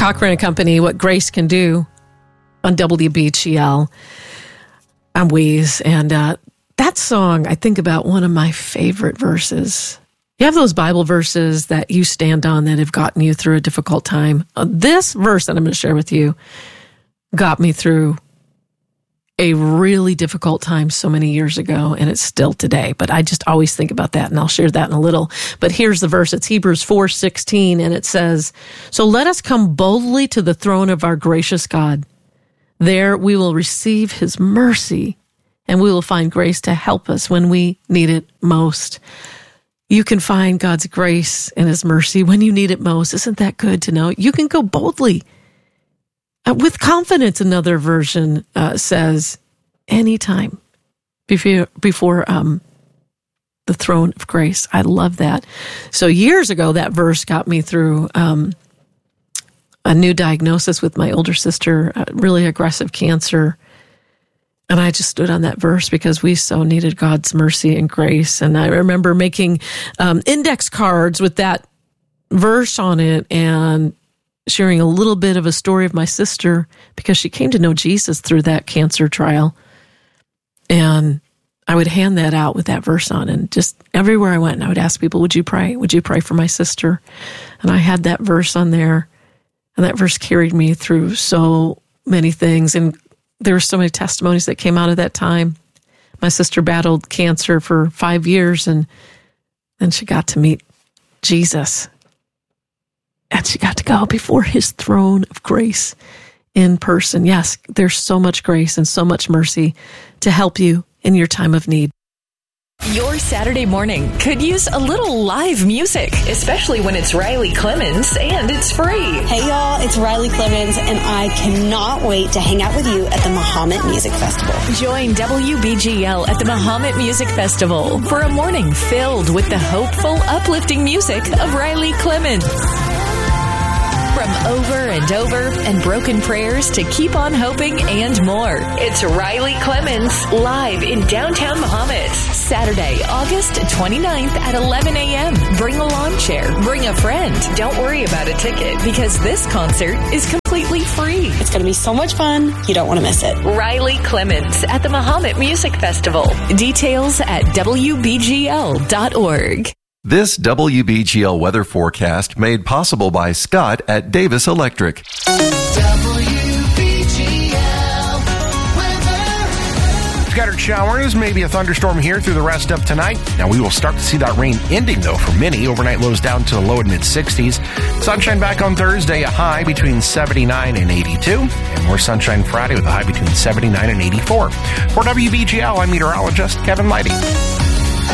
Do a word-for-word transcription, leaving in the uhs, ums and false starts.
Cochran and Company, What Grace Can Do on W B G L. I'm Weeze, and uh, that song, I think about one of my favorite verses. You have those Bible verses that you stand on that have gotten you through a difficult time. Uh, this verse that I'm going to share with you got me through a really difficult time so many years ago, and it's still today. But I just always think about that, and I'll share that in a little. But here's the verse. It's Hebrews four sixteen, and it says, "So let us come boldly to the throne of our gracious God. There we will receive his mercy, and we will find grace to help us when we need it most." You can find God's grace and his mercy when you need it most. Isn't that good to know? You can go boldly. Uh, with confidence, another version uh, says, anytime before, before um, the throne of grace. I love that. So years ago, that verse got me through um, a new diagnosis with my older sister, uh, really aggressive cancer. And I just stood on that verse because we so needed God's mercy and grace. And I remember making um, index cards with that verse on it and sharing a little bit of a story of my sister because she came to know Jesus through that cancer trial. And I would hand that out with that verse on. And just everywhere I went, I would ask people, would you pray? Would you pray for my sister? And I had that verse on there. And that verse carried me through so many things. And there were so many testimonies that came out of that time. My sister battled cancer for five years, and then she got to meet Jesus. And she got to go before his throne of grace in person. Yes, there's so much grace and so much mercy to help you in your time of need. Your Saturday morning could use a little live music, especially when it's Riley Clemmons and it's free. Hey y'all, it's Riley Clemmons, and I cannot wait to hang out with you at the Mahomet Music Festival. Join W B G L at the Mahomet Music Festival for a morning filled with the hopeful, uplifting music of Riley Clemmons. From Over and Over and Broken Prayers to Keep on Hoping and more. It's Riley Clemmons live in downtown Mahomet. Saturday, August twenty-ninth at eleven a.m. Bring a lawn chair. Bring a friend. Don't worry about a ticket because this concert is completely free. It's going to be so much fun. You don't want to miss it. Riley Clemmons at the Mahomet Music Festival. Details at W B G L dot org. This W B G L weather forecast made possible by Scott at Davis Electric. W B G L weather. Scattered showers, maybe a thunderstorm here through the rest of tonight. Now we will start to see that rain ending though for many. Overnight lows down to the low and mid sixties. Sunshine back on Thursday, a high between seventy-nine and eighty-two. And more sunshine Friday with a high between seventy-nine and eighty-four. For W B G L, I'm meteorologist Kevin Lighty.